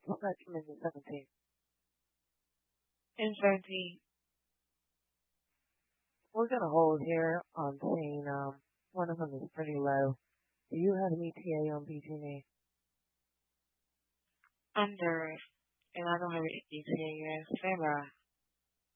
What got you into 17? In 17, We're gonna hold here on saying one of them is pretty low. Do you have an ETA on BG&E? under, and I don't have an ETA yet. Stand by.